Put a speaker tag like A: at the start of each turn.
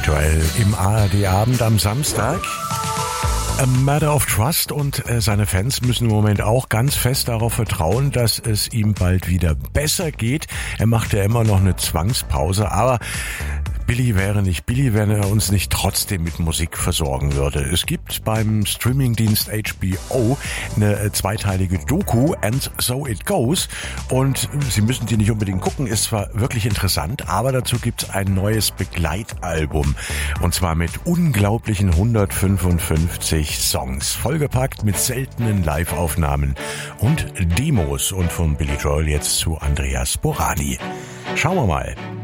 A: Joel im ARD-Abend am Samstag. A Matter of Trust, und seine Fans müssen im Moment auch ganz fest darauf vertrauen, dass es ihm bald wieder besser geht. Er macht ja immer noch eine Zwangspause, aber Billy wäre nicht Billy, wenn er uns nicht trotzdem mit Musik versorgen würde. Es gibt beim Streamingdienst HBO eine zweiteilige Doku, And So It Goes, und Sie müssen die nicht unbedingt gucken, ist zwar wirklich interessant, aber dazu gibt's ein neues Begleitalbum, und zwar mit unglaublichen 155 Songs, vollgepackt mit seltenen Live-Aufnahmen und Demos. Und von Billy Joel jetzt zu Andreas Borani. Schauen wir mal.